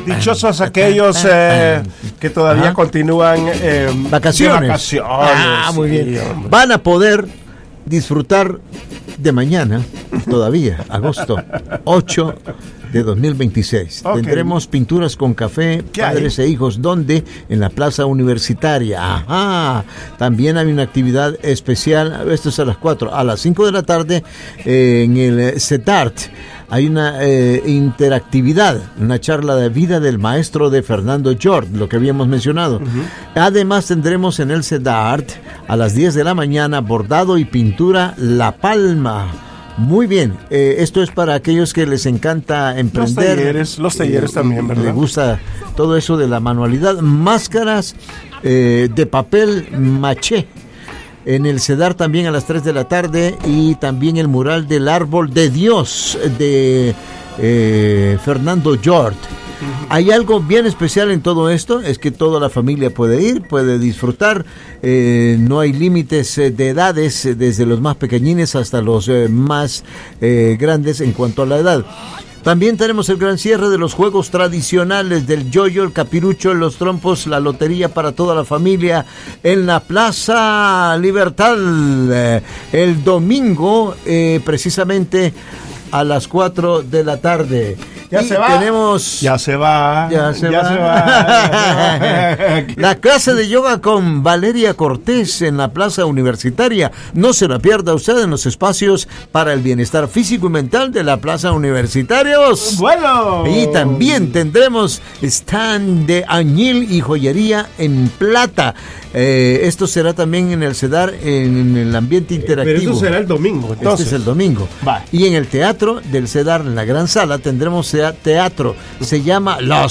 Dichosos aquellos que todavía continúan vacaciones. Muy bien. Van a poder disfrutar de mañana, todavía, agosto 8 de 2026. Okay. Tendremos pinturas con café, padres e hijos. ¿Dónde? En la Plaza Universitaria. Ajá. También hay una actividad especial, esto es a las 4, a las 5 de la tarde, en el CETART. Hay una interactividad, una charla de vida del maestro de Fernando Jord, lo que habíamos mencionado. Además tendremos en el CEDART a las 10 de la mañana bordado y pintura La Palma. Muy bien, esto es para aquellos que les encanta emprender. Los talleres también, ¿verdad? Les gusta todo eso de la manualidad. Máscaras de papel maché. En el CEDAR también a las 3 de la tarde, y también el mural del árbol de Dios de Fernando Jord. Hay algo bien especial en todo esto, es que toda la familia puede ir, puede disfrutar, no hay límites de edades, desde los más pequeñines hasta los más grandes en cuanto a la edad. También tenemos el gran cierre de los juegos tradicionales del yoyo, el capirucho, los trompos, la lotería para toda la familia en la Plaza Libertad. El domingo, precisamente a las 4 de la tarde. Ya se va. La clase de yoga con Valeria Cortés en la Plaza Universitaria. No se la pierda usted en los espacios para el bienestar físico y mental de la Plaza Universitarios. Bueno. Y también tendremos stand de añil y joyería en plata. Esto será también en el CEDAR, en el ambiente interactivo. Pero eso será el domingo, entonces. Este es el domingo. Va. Y en el teatro del CEDAR, en la gran sala, tendremos teatro. Se llama La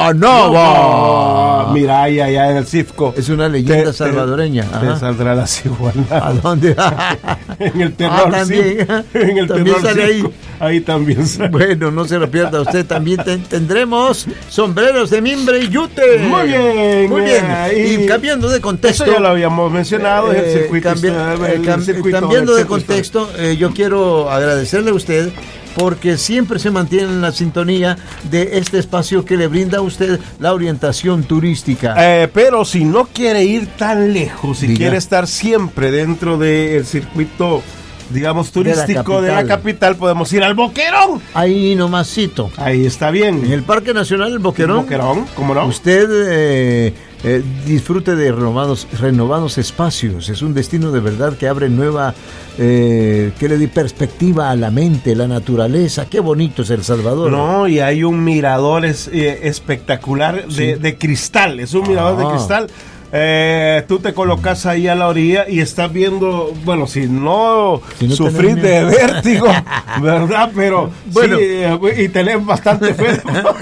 Ciguanaba. Mira, allá en el CIFCO. Es una leyenda salvadoreña. Te saldrá La Ciguanaba. ¿A dónde? En el terror. También. En el también terror sale CIFCO. Ahí también sale. Bueno, no se lo pierda usted. También tendremos sombreros de mimbre y yute. Muy bien. Y cambiando de contexto. Eso ya lo habíamos mencionado. El circuito. Cambiando de contexto, yo quiero agradecerle a usted, porque siempre se mantiene en la sintonía de este espacio que le brinda a usted la orientación turística. Pero si no quiere ir tan lejos, si quiere estar siempre dentro del circuito, digamos, turístico de la capital, podemos ir al Boquerón. Ahí nomasito. Ahí está bien. En el Parque Nacional El Boquerón. El Boquerón, ¿cómo no? Usted disfrute de renovados espacios. Es un destino de verdad que abre nueva, que le dé perspectiva a la mente, la naturaleza. Qué bonito es El Salvador. No, y hay un mirador espectacular de cristal. Es un mirador de cristal. Tú te colocas ahí a la orilla y estás viendo, bueno, si no sufrís de vértigo, ¿verdad? Pero bueno, sí, y tenés bastante fe.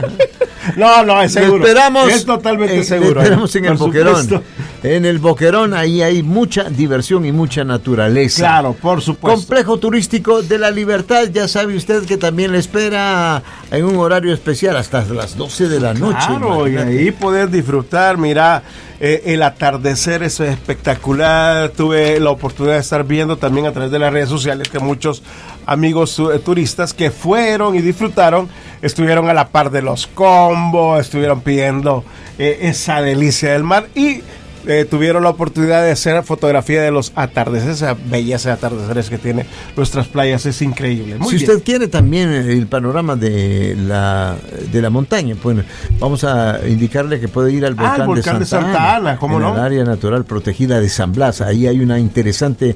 No, es seguro. Esperamos, es totalmente seguro. Esperamos en el Boquerón. En el Boquerón ahí hay mucha diversión y mucha naturaleza. Claro, por supuesto. Complejo turístico de la Libertad, ya sabe usted que también le espera en un horario especial hasta las 12 de la noche. Claro, y ahí poder disfrutar, mira, el atardecer, eso es espectacular. Tuve la oportunidad de estar viendo también a través de las redes sociales que muchos amigos turistas que fueron y disfrutaron, estuvieron a la par de los combos, estuvieron pidiendo esa delicia del mar y tuvieron la oportunidad de hacer fotografía de los atardeceres, esa belleza de atardeceres que tiene nuestras playas, es increíble. Muy bien. Usted quiere también el panorama de la montaña, pues vamos a indicarle que puede ir al volcán de Santa Ana, ¿cómo no? En el área natural protegida de San Blas. Ahí hay una interesante,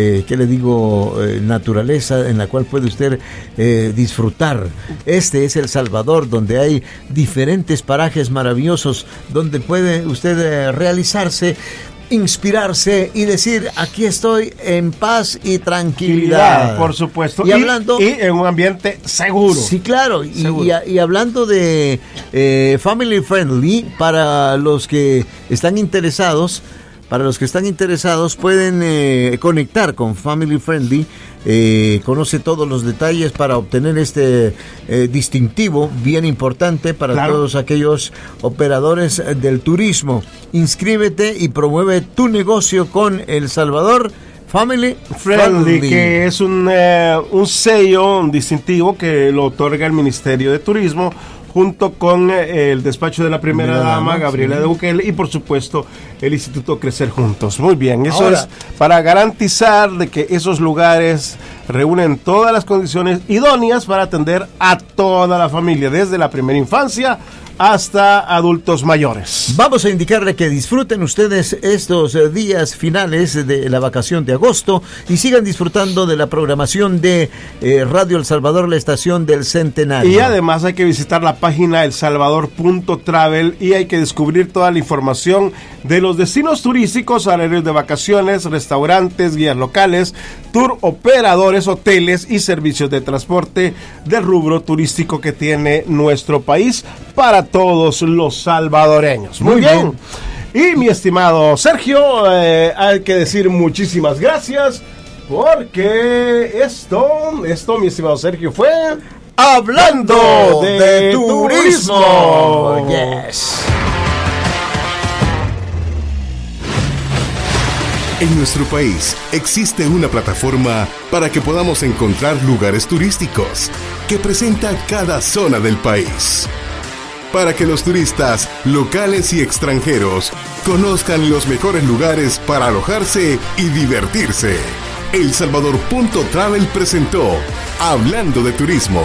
naturaleza en la cual puede usted disfrutar. Este es El Salvador, donde hay diferentes parajes maravillosos, donde puede usted realizarse, inspirarse y decir: aquí estoy en paz y tranquilidad. Por supuesto. Y hablando, y en un ambiente seguro. Sí, claro. Y hablando de family friendly, para los que están interesados, pueden conectar con Family Friendly. Conoce todos los detalles para obtener este distintivo bien importante para todos aquellos operadores del turismo. Inscríbete y promueve tu negocio con El Salvador Family Friendly, que es un sello, un distintivo que lo otorga el Ministerio de Turismo junto con el despacho de la primera dama, Gabriela de Bukele, y por supuesto el Instituto Crecer Juntos. Muy bien, eso es para garantizar de que esos lugares reúnen todas las condiciones idóneas para atender a toda la familia, desde la primera infancia hasta adultos mayores. Vamos a indicarle que disfruten ustedes estos días finales de la vacación de agosto y sigan disfrutando de la programación de Radio El Salvador, la estación del Centenario. Y además hay que visitar la página elsalvador.travel y hay que descubrir toda la información de los destinos turísticos, horarios de vacaciones, restaurantes, guías locales, tour operadores, hoteles y servicios de transporte del rubro turístico que tiene nuestro país para todos los salvadoreños. Muy bien. Y mi estimado Sergio, hay que decir muchísimas gracias porque esto, mi estimado Sergio, fue Hablando de Turismo. Yes. En nuestro país existe una plataforma para que podamos encontrar lugares turísticos que presenta cada zona del país. Para que los turistas locales y extranjeros conozcan los mejores lugares para alojarse y divertirse. El Salvador.travel presentó Hablando de Turismo.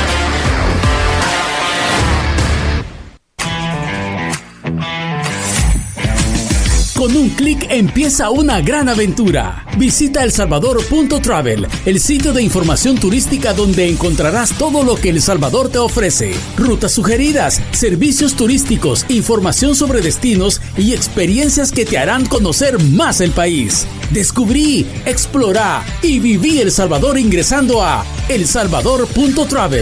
Con un clic empieza una gran aventura. Visita elsalvador.travel, el sitio de información turística donde encontrarás todo lo que El Salvador te ofrece. Rutas sugeridas, servicios turísticos, información sobre destinos y experiencias que te harán conocer más el país. Descubrí, explorá y viví El Salvador ingresando a elsalvador.travel.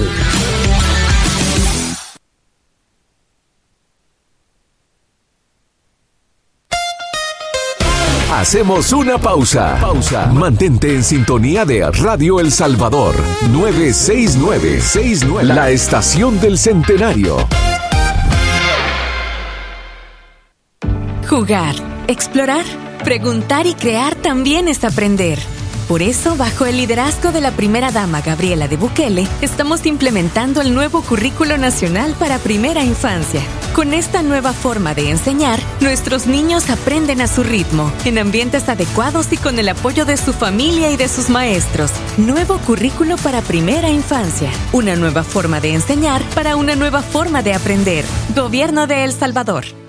Hacemos una pausa. Mantente en sintonía de Radio El Salvador 969, la estación del Centenario. Jugar, explorar, preguntar y crear también es aprender. Por eso, bajo el liderazgo de la primera dama Gabriela de Bukele, estamos implementando el nuevo Currículo Nacional para Primera Infancia. Con esta nueva forma de enseñar, nuestros niños aprenden a su ritmo, en ambientes adecuados y con el apoyo de su familia y de sus maestros. Nuevo Currículo para Primera Infancia. Una nueva forma de enseñar para una nueva forma de aprender. Gobierno de El Salvador.